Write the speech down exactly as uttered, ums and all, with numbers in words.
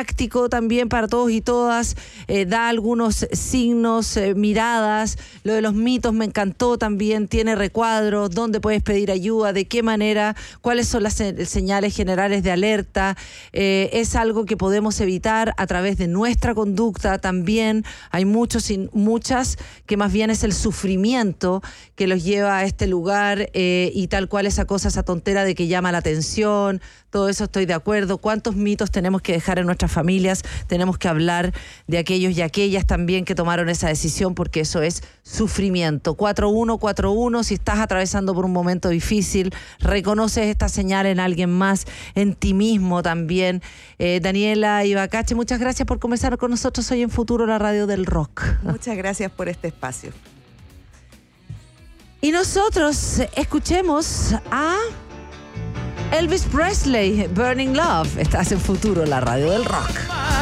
práctico también para todos y todas, eh, da algunos signos, eh, miradas. Lo de los mitos me encantó también, tiene recuadros, dónde puedes pedir ayuda, de qué manera, cuáles son las se- señales generales de alerta. Eh, es algo que podemos evitar a través de nuestra conducta también. Hay muchos y muchas que más bien es el sufrimiento que los lleva a este lugar, eh, y tal cual esa cosa, esa tontera de que llama la atención, todo eso estoy de acuerdo. ¿Cuántos mitos tenemos que dejar en nuestras familias? Tenemos que hablar de aquellos y aquellas también que tomaron esa decisión, porque eso es sufrimiento. cuatro uno cuatro uno, si estás atravesando por un momento difícil, reconoces esta señal en alguien más, en ti mismo también. Eh, Daniela Ibacache, muchas gracias por conversar con nosotros hoy en Futuro, la radio del rock. Muchas gracias por este espacio. Y nosotros escuchemos a Elvis Presley, Burning Love. Estás en Futuro, la radio del rock.